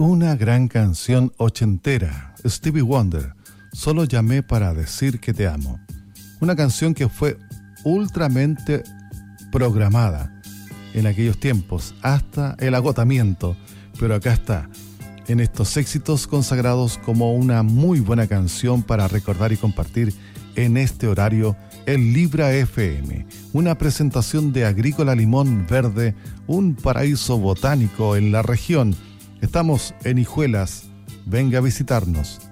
Una gran canción ochentera, Stevie Wonder, Solo llamé para decir que te amo. Una canción que fue ultramente programada en aquellos tiempos, hasta el agotamiento, pero acá está, en estos éxitos consagrados como una muy buena canción para recordar y compartir en este horario en Libra FM, una presentación de Agrícola Limón Verde, un paraíso botánico en la región. Estamos en Hijuelas, venga a visitarnos.